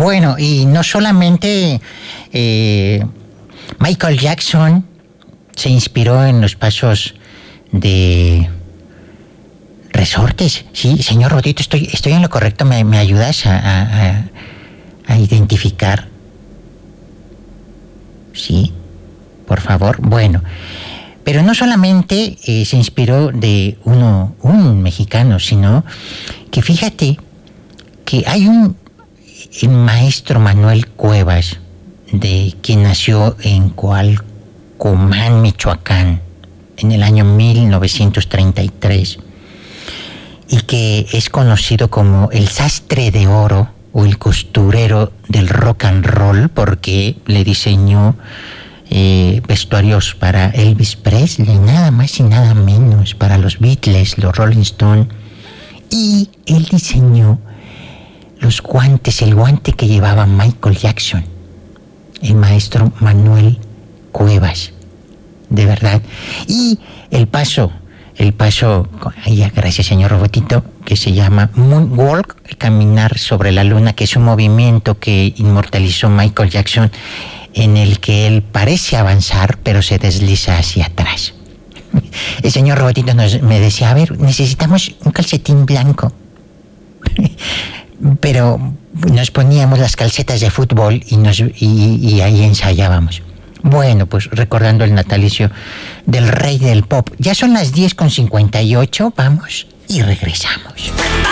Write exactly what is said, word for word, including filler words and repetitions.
Bueno, y no solamente eh, Michael Jackson se inspiró en los pasos de Resortes. Sí, señor Rodito, estoy, estoy en lo correcto. ¿Me, me ayudas a, a, a identificar? Sí, por favor. Bueno, pero no solamente eh, se inspiró de uno, un mexicano, sino que fíjate que hay un el maestro Manuel Cuevas, de quien nació en Coalcomán, Michoacán, en el año mil novecientos treinta y tres, y que es conocido como el sastre de oro o el costurero del rock and roll, porque le diseñó eh, vestuarios para Elvis Presley, nada más y nada menos, para los Beatles, los Rolling Stones, y él diseñó los guantes, el guante que llevaba Michael Jackson, el maestro Manuel Cuevas, de verdad. Y el paso, el paso, ay, gracias señor Robotito, que se llama Moonwalk, caminar sobre la luna, que es un movimiento que inmortalizó Michael Jackson, en el que él parece avanzar, pero se desliza hacia atrás. El señor Robotito nos, me decía, a ver, necesitamos un calcetín blanco. Pero nos poníamos las calcetas de fútbol y, nos, y, y ahí ensayábamos. Bueno, pues recordando el natalicio del rey del pop. Ya son las diez con cincuenta y ocho, vamos y regresamos.